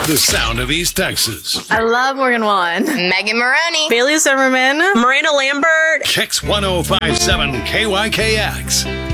The sound of East Texas. I love Morgan Wallen. Megan Maroney. Bailey Zimmerman. Miranda Lambert. Kicks 1057 KYKX.